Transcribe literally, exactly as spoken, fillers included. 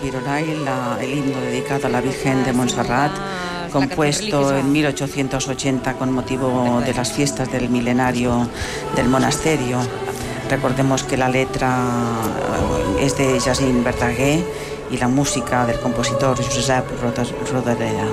Piroray, la, el himno dedicado a la Virgen de Montserrat, compuesto en mil ochocientos ochenta con motivo de las fiestas del milenario del monasterio. Recordemos que la letra es de Jacint Verdaguer y la música del compositor Josep Rodoreda.